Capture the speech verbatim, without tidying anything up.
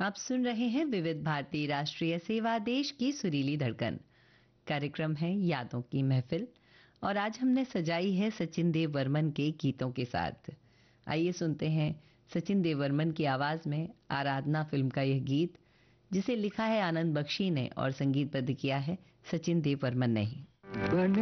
आप सुन रहे हैं विविध भारती राष्ट्रीय सेवा देश की सुरीली धड़कन। कार्यक्रम है यादों की महफिल और आज हमने सजाई है सचिन देव बर्मन के गीतों के साथ। आइए सुनते हैं सचिन देव बर्मन की आवाज में आराधना फिल्म का यह गीत, जिसे लिखा है आनंद बख्शी ने और संगीतबद्ध किया है सचिन देव बर्मन ने ही।